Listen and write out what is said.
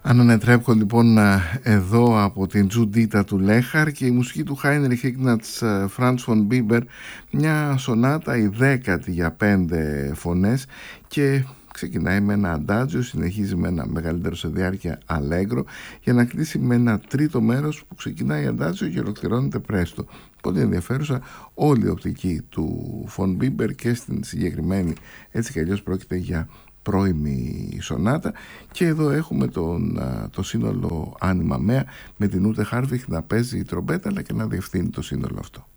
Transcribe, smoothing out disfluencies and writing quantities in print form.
Ανανετρέπω λοιπόν εδώ από την Τζουντίτα του Λέχαρ και η μουσική του Χάινριχ Ίγνατς Φραντς φον Μπίμπερ, μια σονάτα η 10η για 5 φωνές και ξεκινάει με ένα αντάτζιο, συνεχίζει με ένα μεγαλύτερο σε διάρκεια αλέγκρο για να κλείσει με ένα τρίτο μέρος που ξεκινάει αντάτζιο και ολοκληρώνεται πρέστο. Πολύ ενδιαφέρουσα όλη η οπτική του φον Μπίμπερ και στην συγκεκριμένη, έτσι κι αλλιώς πρόκειται για πρώιμη σονάτα. Και εδώ έχουμε το σύνολο Άνιμα Μέα με την Ούτε Χάρβιχ να παίζει η τρομπέτα αλλά και να διευθύνει το σύνολο αυτό.